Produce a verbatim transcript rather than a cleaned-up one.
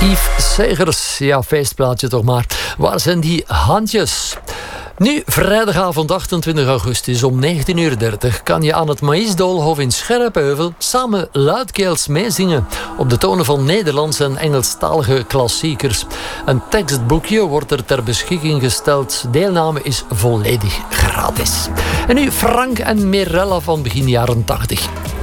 Yves Segers. Ja, feestplaatje toch maar. Waar zijn die handjes? Nu, vrijdagavond achtentwintig augustus om negentien uur dertig kan je aan het Maïsdoolhof in Scherpenheuvel samen luidkeels meezingen op de tonen van Nederlands en Engelstalige klassiekers. Een tekstboekje wordt er ter beschikking gesteld. Deelname is volledig gratis. En nu Frank en Mirella van begin jaren tachtig.